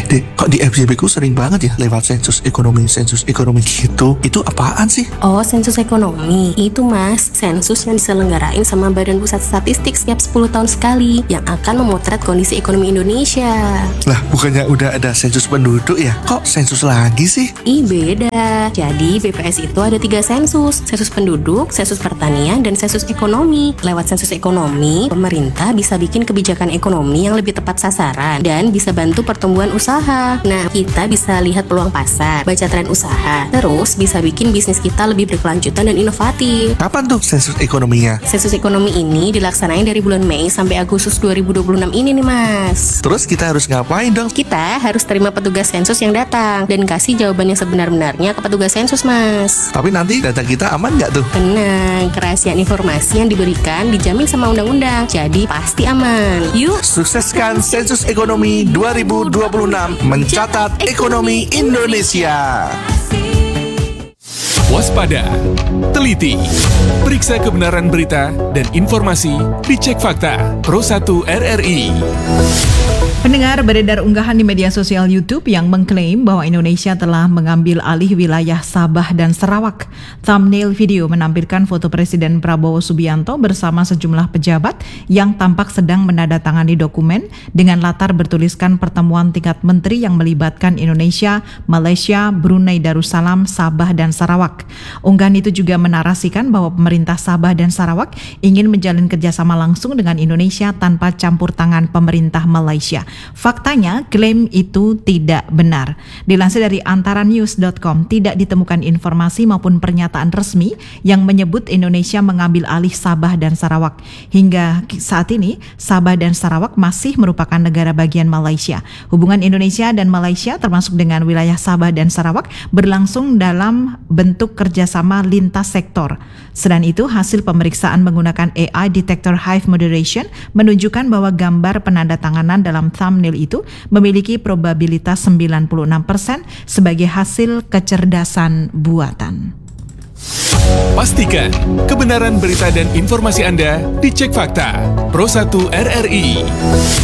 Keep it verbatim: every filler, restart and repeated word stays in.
Dek, kok di F Y P ku sering banget ya lewat sensus ekonomi, sensus ekonomi gitu. Itu apaan sih? Oh, sensus ekonomi. Itu mas, sensus yang diselenggarain sama Badan Pusat Statistik setiap sepuluh tahun sekali, yang akan memotret kondisi ekonomi Indonesia. Lah, bukannya udah ada sensus penduduk ya? Kok sensus lagi sih? Ih, beda. Jadi B P S itu ada tiga sensus. Sensus penduduk, sensus pertanian, dan sensus ekonomi. Lewat sensus ekonomi, pemerintah bisa bikin kebijakan ekonomi yang lebih tepat sasaran dan bisa bantu pertumbuhan usaha. Nah, kita bisa lihat peluang pasar, baca tren usaha, terus bisa bikin bisnis kita lebih berkelanjutan dan inovatif. Kapan tuh sensus ekonominya? Sensus ekonomi ini dilaksanain dari bulan Mei sampai Agustus dua ribu dua puluh enam ini nih mas. Terus kita harus ngapain dong? Kita harus terima petugas sensus yang datang dan kasih jawaban yang sebenar-benarnya ke petugas sensus mas. Tapi nanti data kita aman nggak tuh? Tenang, kerahasiaan informasi yang diberikan dijamin sama undang-undang, jadi pasti aman. Yuk, Sukseskan sensus ekonomi dua ribu dua puluh enam, mencatat ekonomi Indonesia. Waspada, teliti, periksa kebenaran berita dan informasi, dicek fakta. Pro satu R R I. Pendengar, beredar unggahan di media sosial YouTube yang mengklaim bahwa Indonesia telah mengambil alih wilayah Sabah dan Sarawak. Thumbnail video menampilkan foto Presiden Prabowo Subianto bersama sejumlah pejabat yang tampak sedang menandatangani dokumen dengan latar bertuliskan pertemuan tingkat menteri yang melibatkan Indonesia, Malaysia, Brunei Darussalam, Sabah dan Sarawak. Unggahan itu juga menarasikan bahwa pemerintah Sabah dan Sarawak ingin menjalin kerjasama langsung dengan Indonesia tanpa campur tangan pemerintah Malaysia. Faktanya, klaim itu tidak benar. Dilansir dari antara news dot com, tidak ditemukan informasi maupun pernyataan resmi yang menyebut Indonesia mengambil alih Sabah dan Sarawak. Hingga saat ini, Sabah dan Sarawak masih merupakan negara bagian Malaysia. Hubungan Indonesia dan Malaysia termasuk dengan wilayah Sabah dan Sarawak berlangsung dalam bentuk kerjasama lintas sektor. Selain itu, hasil pemeriksaan menggunakan A I Detector Hive Moderation menunjukkan bahwa gambar penandatanganan dalam thumbnail itu memiliki probabilitas sembilan puluh enam persen sebagai hasil kecerdasan buatan. Pastikan kebenaran berita dan informasi Anda dicek fakta. Pro satu R R I.